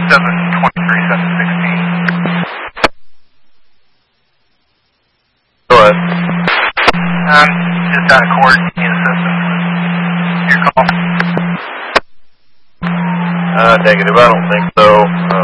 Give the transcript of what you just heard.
723, 716. Go ahead. Just out of court, need assistance. Your call. Negative, I don't think so.